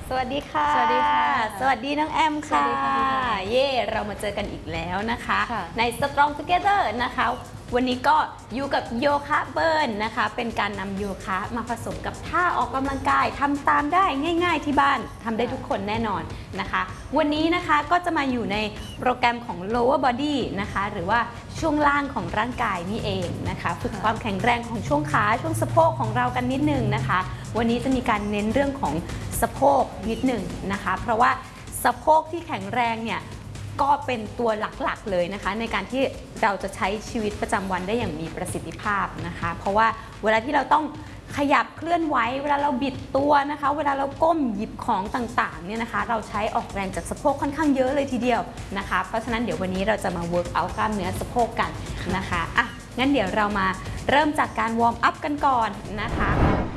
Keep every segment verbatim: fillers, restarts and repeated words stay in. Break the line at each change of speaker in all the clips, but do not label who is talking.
สวัสดีค่ะ
สวัสดีค่ะ
สวัสดีน้องแอมค่ะ
สวัสดีค่ะ
เย่เรามาเจอกันอีกแล้วนะคะ
ค่ะ
ใน Strong Together นะคะวันนี้ก็อยู่กับโยคะเบิร์นนะคะเป็นการนำโยคะมาผสมกับท่าออกกำลังกายทำตามได้ง่ายๆที่บ้านทำได้ทุกคนแน่นอนนะคะวันนี้นะคะก็จะมาอยู่ในโปรแกรมของ lower body นะคะหรือว่าช่วงล่างของร่างกายนี่เองนะคะฝึกความแข็งแรงของช่วงขาช่วงสะโพกของเรากันนิดนึงนะคะวันนี้จะมีการเน้นเรื่องของสะโพกนิดหนึ่งนะคะเพราะว่าสะโพกที่แข็งแรงเนี่ยก็เป็นตัวหลักๆเลยนะคะในการที่เราจะใช้ชีวิตประจำวันได้อย่างมีประสิทธิภาพนะคะเพราะว่าเวลาที่เราต้องขยับเคลื่อนไหวเวลาเราบิดตัวนะคะเวลาเราก้มหยิบของต่างๆเนี่ยนะคะเราใช้ออกแรงจากสะโพกค่อนข้างเยอะเลยทีเดียวนะคะเพราะฉะนั้นเดี๋ยววันนี้เราจะมา work out กล้ามเนื้อสะโพกกันนะคะอ่ะงั้นเดี๋ยวเรามาเริ่มจากการวอร์มอัพกันก่อนนะคะ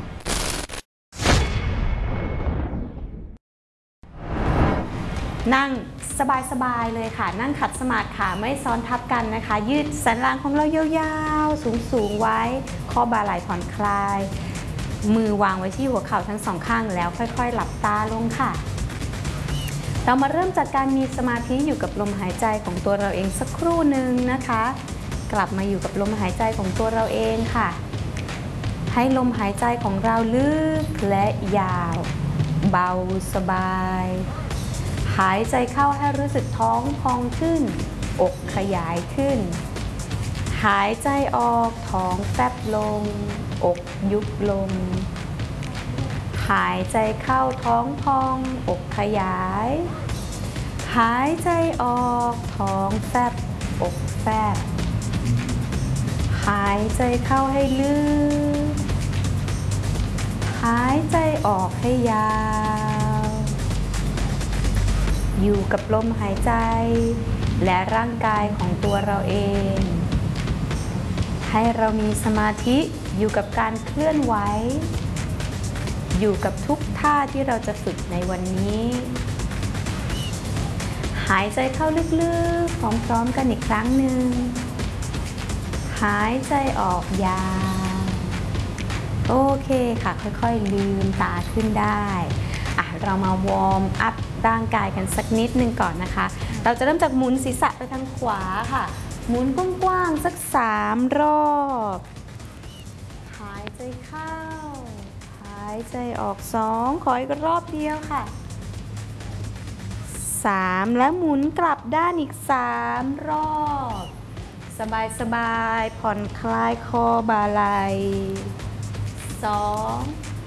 นั่งสบายๆเลยค่ะนั่งขัดสมาธิขาไม่ซ้อนทับกันนะคะยืดสันหลังของเรายาวๆสูงๆไว้ข้อบ่าไหล่ผ่อนคลายมือวางไว้ที่หัวเข่าทั้งสองข้างแล้วค่อยๆหลับตาลงค่ะเรามาเริ่มจากการมีสมาธิอยู่กับลมหายใจของตัวเราเองสักครู่หนึ่งนะคะกลับมาอยู่กับลมหายใจของตัวเราเองค่ะให้ลมหายใจของเราลึกและยาวเบาสบายหายใจเข้าให้รู้สึกท้องพองขึ้นอกขยายขึ้นหายใจออกท้องแฟบลงอกยุบลงหายใจเข้าท้องพองอกขยายหายใจออกท้องแฟบอกแฟบหายใจเข้าให้ลึกหายใจออกให้ยาวอยู่กับลมหายใจและร่างกายของตัวเราเองให้เรามีสมาธิอยู่กับการเคลื่อนไหวอยู่กับทุกท่าที่เราจะฝึกในวันนี้หายใจเข้าลึกๆพร้อมๆกันอีกครั้งหนึ่งหายใจออกยาวโอเคค่ะค่อยๆลืมตาขึ้นได้อ่ะเรามาวอร์มอัพร่างกายกันสักนิดนึงก่อนนะคะเราจะเริ่มจากหมุนศีรษะไปทางขวาค่ะหมุนกว้างๆสักสามรอบหายใจเข้าหายใจออกสองขออีกรอบเดียวค่ะสามแล้วหมุนกลับด้านอีกสามรอบสบายๆผ่อนคลายคอบ่าไหล่สอง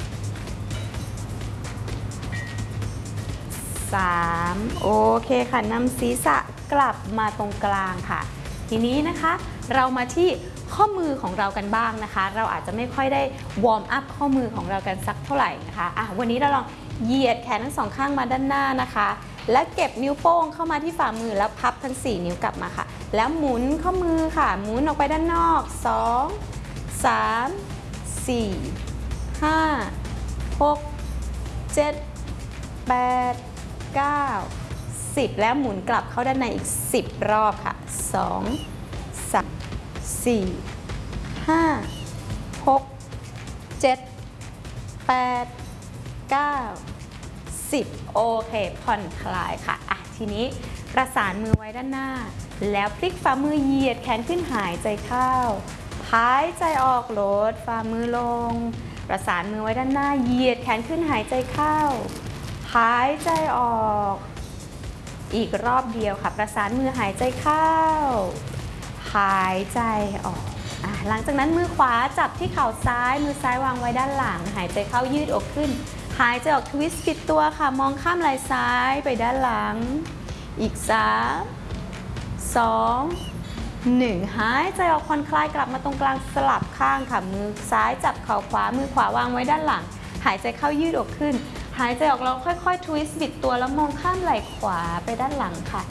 สามโอเคค่ะนำศีรษะกลับมาตรงกลางค่ะทีนี้นะคะเรามาที่ข้อมือของเรากันบ้างนะคะเราอาจจะไม่ค่อยได้วอร์มอัพข้อมือของเรากันสักเท่าไหร่นะคะอ่ะวันนี้เราลองเหยียดแขนทั้งสองข้างมาด้านหน้านะคะแล้วเก็บนิ้วโป้งเข้ามาที่ฝ่ามือแล้วพับทั้งสี่นิ้วกลับมาค่ะแล้วหมุนข้อมือค่ะหมุนออกไปด้านนอกสองสามสี่ห้าหกเจ็ดแปดเก้า สิบแล้วหมุนกลับเข้าด้านในอีกสิบรอบค่ะสอง สาม สี่ ห้า หก เจ็ด แปด เก้า สิบโอเคผ่อนคลายค่ะอ่ะทีนี้ประสานมือไว้ด้านหน้าแล้วพลิกฝ่ามือเหยียดแขนขึ้นหายใจเข้าหายใจออกลดฝ่ามือลงประสานมือไว้ด้านหน้าเหยียดแขนขึ้นหายใจเข้าหายใจออกอีกรอบเดียวค่ะประสานมือหายใจเข้าหายใจออกอ่ะหลังจากนั้นมือขวาจับที่เข่าซ้ายมือซ้ายวางไว้ด้านหลังหายใจเข้ายืดอกขึ้นหายใจออกทวิสต์ปิดตัวค่ะมองข้ามไหล่ซ้ายไปด้านหลังอีกสามสองหนึ่งหายใจออกผ่อนคลายกลับมาตรงกลางสลับข้างค่ะมือซ้ายจับเข่าขวามือขวาวางไว้ด้านหลังหายใจเข้ายืดอกขึ้นหายใจออกแล้วค่อยๆทวิสต์บิดตัวแล้วมองข้ามไหล่ขวาไปด้านหลังค่ะ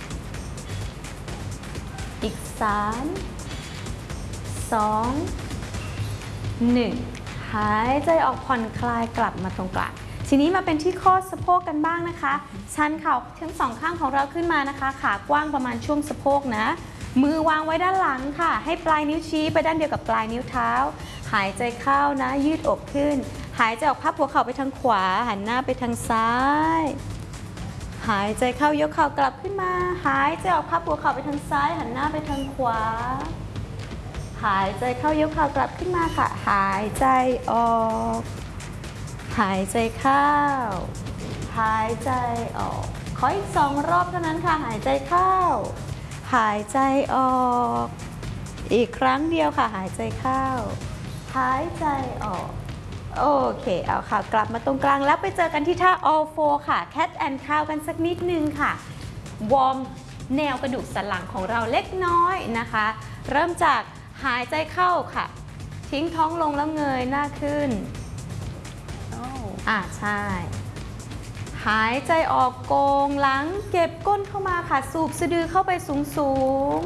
อีกสามสองหนึ่งหายใจออกผ่อนคลายกลับมาตรงกลางทีนี้มาเป็นที่ข้อสะโพกกันบ้างนะคะชันเข่าทั้งสองข้างของเราขึ้นมานะคะขากว้างประมาณช่วงสะโพกนะมือวางไว้ด้านหลังค่ะให้ปลายนิ้วชี้ไปด้านเดียวกับปลายนิ้วเท้าหายใจเข้านะยืดอกขึ้นหายใจออกพับหัวเข่าไปทางขวาหันหน้าไปทางซ้ายหายใจเข้ายกเข่ากลับขึ้นมาหายใจออกพับหัวเข่าไปทางซ้ายหันหน้าไปทางขวาหายใจเข้ายกเข่ากลับขึ้นมาค่ะหายใจออกหายใจเข้าหายใจออกขออีกสองรอบเท่านั้นค่ะหายใจเข้าหายใจออกอีกครั้งเดียวค่ะหายใจเข้าหายใจออกโอเคเอาค่ะกลับมาตรงกลางแล้วไปเจอกันที่ท่า all four ค่ะ cat and cow กันสักนิดนึงค่ะวอร์มแนวกระดูกสันหลังของเราเล็กน้อยนะคะเริ่มจากหายใจเข้าค่ะทิ้งท้องลงแล้วเงยหน้าขึ้นอ่าใช่หายใจออกโกงหลังเก็บก้นเข้ามาค่ะสูบสะดือเข้าไปสูงสูง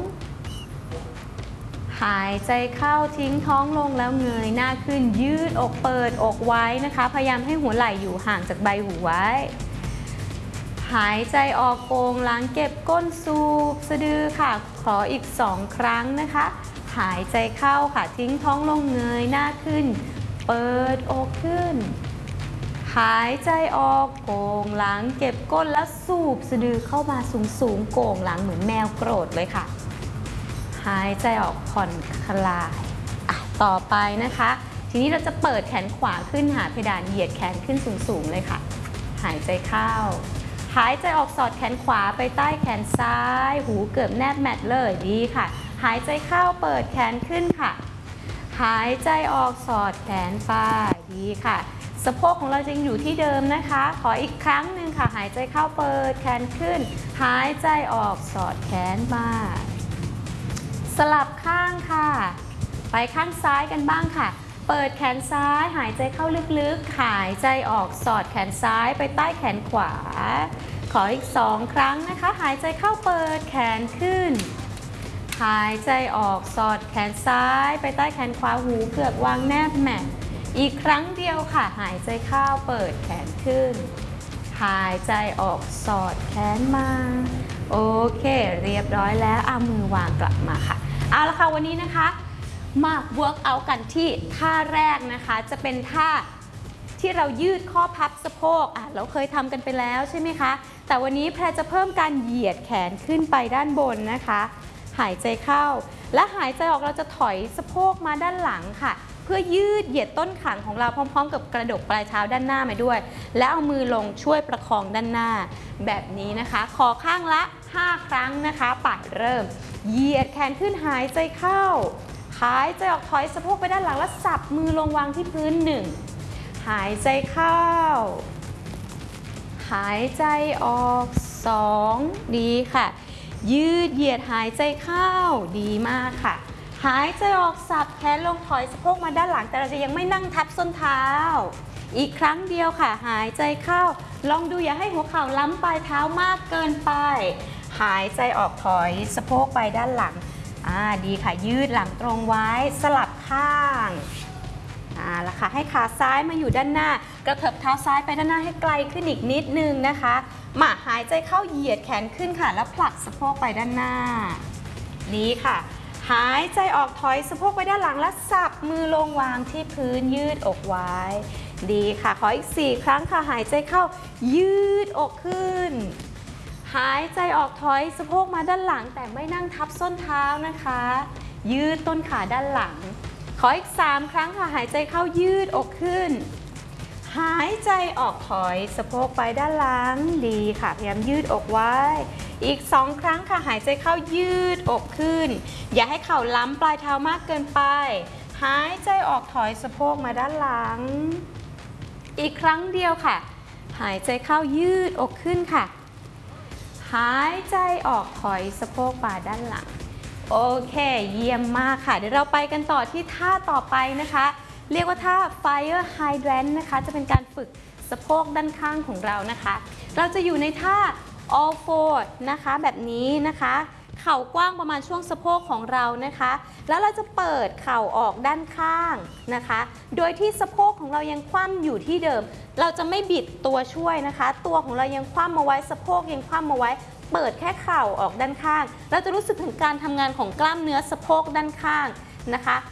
หายใจเข้าทิ้งท้องลงแล้วเงยหน้าขึ้นยืดอกเปิดอกไว้นะคะพยายามให้หัวไหล่อยู่ห่างจากใบหูไว้หายใจออกโกงหลังเก็บก้นสูบสะดือค่ะขออีกสองครั้งนะคะหายใจเข้าค่ะทิ้งท้องลงเงยหน้าขึ้นเปิดอกขึ้นหายใจออกโก่งหลังเก็บก้นแล้วสูบสะดือเข้ามาสูงสูงโก่งหลังเหมือนแมวโกรธเลยค่ะหายใจออกผ่อนคลายอ่ะต่อไปนะคะทีนี้เราจะเปิดแขนขวาขึ้นหาเพดานเหยียดแขนขึ้นสูงสูงเลยค่ะหายใจเข้าหายใจออกสอดแขนขวาไปใต้แขนซ้ายหูเกือบแนบแมทเลยดีค่ะหายใจเข้าเปิดแขนขึ้นค่ะหายใจออกสอดแขนไปดีค่ะสะโพกของเรายังอยู่ที่เดิมนะคะขออีกครั้งหนึ่งค่ะหายใจเข้าเปิดแขนขึ้นหายใจออกสอดแขนมาสลับข้างค่ะไปข้างซ้ายกันบ้างค่ะเปิดแขนซ้ายหายใจเข้าลึกๆหายใจออกสอดแขนซ้ายไปใต้แขนขวาขออีกสองครั้งนะคะหายใจเข้าเปิดแขนขึ้นหายใจออกสอดแขนซ้ายไปใต้แขนขวาหูเกือกวางแนบแมทอีกครั้งเดียวค่ะหายใจเข้าเปิดแขนขึ้นหายใจออกสอดแขนมาโอเคเรียบร้อยแล้วเอามือวางกลับมาค่ะเอาละค่ะวันนี้นะคะมา work out กันที่ท่าแรกนะคะจะเป็นท่าที่เรายืดข้อพับสะโพกอ่ะเราเคยทำกันไปแล้วใช่ไหมคะแต่วันนี้แพรจะเพิ่มการเหยียดแขนขึ้นไปด้านบนนะคะหายใจเข้าและหายใจออกเราจะถอยสะโพกมาด้านหลังค่ะเพื่อยืดเหยียดต้นขาของเราพร้อมๆกับกระดกปลายเท้าด้านหน้ามาด้วยแล้วเอามือลงช่วยประคองด้านหน้าแบบนี้นะคะขอข้างละห้าครั้งนะคะป่ายเริ่มเหยียดแขนขึ้นหายใจเข้าหายใจออกถอยสะโพกไปด้านหลังแล้วสับมือลงวางที่พื้นหนึ่งหายใจเข้าหายใจออกสองดีค่ะยืดเหยียดหายใจเข้าดีมากค่ะหายใจออกสับแขนลงถอยสะโพกมาด้านหลังแต่เราจะยังไม่นั่งทับส้นเท้าอีกครั้งเดียวค่ะหายใจเข้าลองดูอย่าให้หัวเข่าล้ำปลายเท้ามากเกินไปหายใจออกถอยสะโพกไปด้านหลังอ่าดีค่ะยืดหลังตรงไว้สลับข้างอ่าแล้วค่ะให้ขาซ้ายมาอยู่ด้านหน้ากระเถิบเท้าซ้ายไปด้านหน้าให้ไกลขึ้นอีกนิดนึงนะคะมาหายใจเข้าเหยียดแขนขึ้นค่ะแล้วผลักสะโพกไปด้านหน้านี้ค่ะหายใจออกถอยสะโพกไปด้านหลังและสับมือลงวางที่พื้นยืดอกไว้ดีค่ะขออีกสี่ครั้งค่ะหายใจเข้ายืดอกขึ้นหายใจออกถอยสะโพกมาด้านหลังแต่ไม่นั่งทับส้นเท้านะคะยืดต้นขาด้านหลังขออีกสามครั้งค่ะหายใจเข้ายืดอกขึ้นหายใจออกถอยสะโพกไปด้านหลังดีค่ะพยายามยืดอกไว้อีกสองครั้งค่ะหายใจเข้ายืดอกขึ้นอย่าให้เข่าล้ำปลายเท้ามากเกินไปหายใจออกถอยสะโพกมาด้านหลังอีกครั้งเดียวค่ะหายใจเข้ายืดอกขึ้นค่ะหายใจออกถอยสะโพกมาด้านหลังโอเคเยี่ยมมากค่ะเดี๋ยวเราไปกันต่อที่ท่าต่อไปนะคะเรียกว่าท่า Fire Hydrant นะคะจะเป็นการฝึกสะโพกด้านข้างของเรานะคะเราจะอยู่ในท่า all four นะคะแบบนี้นะคะเข่ากว้างประมาณช่วงสะโพกของเรานะคะแล้วเราจะเปิดเข่าออกด้านข้างนะคะโดยที่สะโพกของเรายังคว่ำอยู่ที่เดิมเราจะไม่บิดตัวช่วยนะคะตัวของเรายังคว่ำมาไว้สะโพกยังคว่ำมาไว้เปิดแค่เข่าออกด้านข้างเราจะรู้สึกถึงการทำงานของกล้ามเนื้อสะโพกด้านข้างนะคะ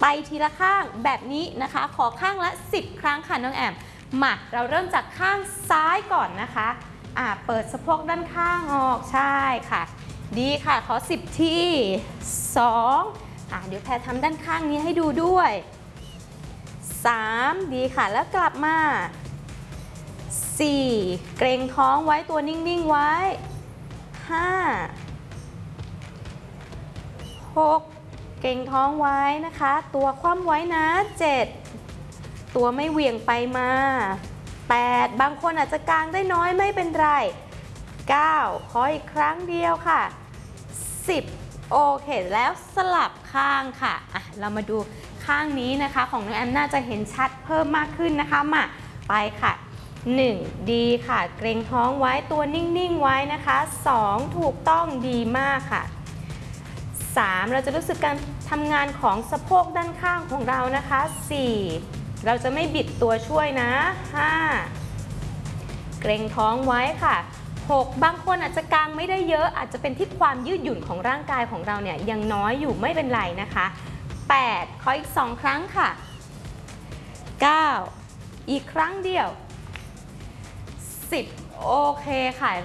ไปทีละข้างแบบนี้นะคะ ขอข้างละสิบครั้งค่ะน้องแอมมาเราเริ่มจากข้างซ้ายก่อนนะคะอ่าเปิดสะโพกด้านข้างออกใช่ค่ะดีค่ะขอสิบทีสองอ่าเดี๋ยวแพรทำด้านข้างนี้ให้ดูด้วยสามดีค่ะแล้วกลับมาสี่เกรงท้องไว้ตัวนิ่งๆไว้ห้าหกเกรงท้องไว้นะคะตัวคว่ำไว้นะเจ็ดตัวไม่เหวี่ยงไปมาแปดบางคนอาจจะกางได้น้อยไม่เป็นไรเก้าขออีกครั้งเดียวค่ะสิบโอเคแล้วสลับข้างค่ะอ่ะเรามาดูข้างนี้นะคะของน้องแอมน่าจะเห็นชัดเพิ่มมากขึ้นนะคะมาไปค่ะหนึ่งดีค่ะเกรงท้องไว้ตัวนิ่งๆไว้นะคะสองถูกต้องดีมากค่ะสามเราจะรู้สึกการทำงานของสะโพกด้านข้างของเรานะคะสี่เราจะไม่บิดตัวช่วยนะห้าเกรงท้องไว้ค่ะหกบางคนอาจจะกางไม่ได้เยอะอาจจะเป็นที่ความยืดหยุ่นของร่างกายของเราเนี่ยยังน้อยอยู่ไม่เป็นไรนะคะแปดขออีกสองครั้งค่ะเก้าอีกครั้งเดียวสิบโอเคค่ะ